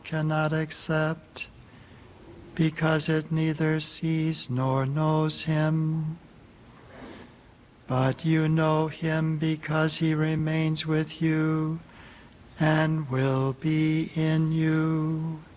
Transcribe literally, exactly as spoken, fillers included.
cannot accept, because it neither sees nor knows him. But you know him because he remains with you and will be in you.